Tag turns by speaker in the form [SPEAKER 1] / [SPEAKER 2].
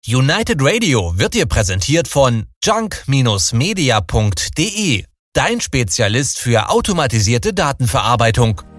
[SPEAKER 1] United Radio wird dir präsentiert von junk-media.de, dein Spezialist für automatisierte Datenverarbeitung.